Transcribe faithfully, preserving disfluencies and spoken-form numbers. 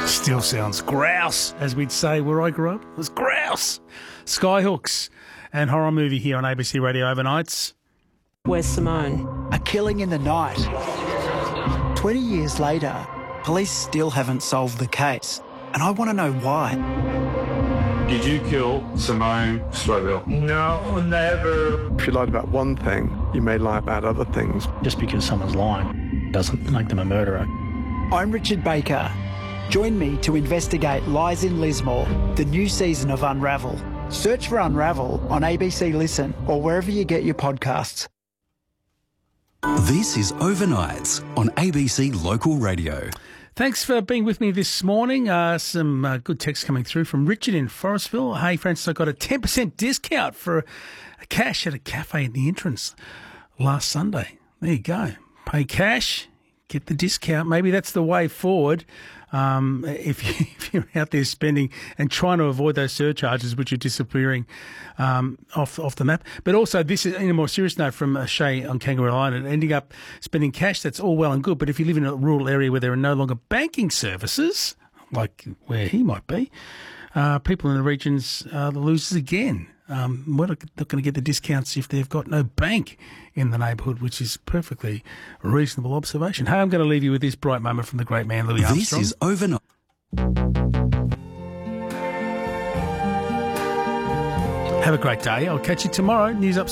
Still sounds grouse, as we'd say where I grew up. It was grouse. Skyhooks and horror movie here on A B C Radio Overnights. Where's Simone? A killing in the night. Twenty years later, police still haven't solved the case, and I want to know why. Did you kill Simone Stroville? No, never. If you lied about one thing, you may lie about other things. Just because someone's lying doesn't make them a murderer. I'm Richard Baker. Join me to investigate Lies in Lismore, the new season of Unravel. Search for Unravel on A B C Listen or wherever you get your podcasts. This is Overnights on A B C Local Radio. Thanks for being with me this morning. Uh, some uh, good texts coming through from Richard in Forestville. Hey, Francis, I got a ten percent discount for a cash at a cafe at the entrance last Sunday. There you go. Pay cash, get the discount. Maybe that's the way forward. Um, if, you, if you're out there spending and trying to avoid those surcharges which are disappearing um, off off the map. But also, this is in a more serious note from uh, Shay on Kangaroo Island, ending up spending cash, that's all well and good. But if you live in a rural area where there are no longer banking services, like where he might be, uh, people in the regions are the losers again. Um, we're not going to get the discounts if they've got no bank in the neighbourhood, which is perfectly reasonable observation. Hey, I'm going to leave you with this bright moment from the great man, Louis Armstrong. This is Overnight. Have a great day. I'll catch you tomorrow. News Upside.